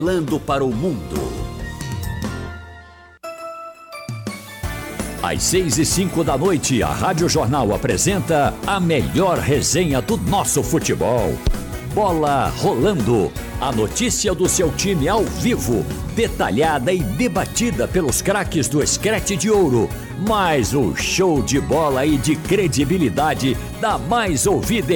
Falando para o mundo. Às 6:05 da noite, a Rádio Jornal apresenta a melhor resenha do nosso futebol. Bola Rolando. A notícia do seu time ao vivo, detalhada e debatida pelos craques do Screte de Ouro. Mais um show de bola e de credibilidade da mais ouvida